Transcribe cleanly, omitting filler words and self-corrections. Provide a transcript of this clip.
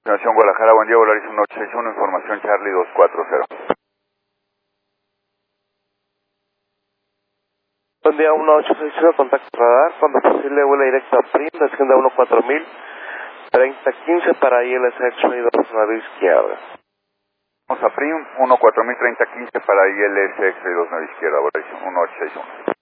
Nación Guadalajara, buen día, Volaris 1861, información Charlie 240. Buen día, 1861, contacto radar, cuando posible vuela directo a PRIM, descienda 14000, 3015 para ILS X-Ray 2, nave izquierda. Vamos a PRIM, 1403015 para ILS X-Ray 2, nave izquierda, Volaris 1861.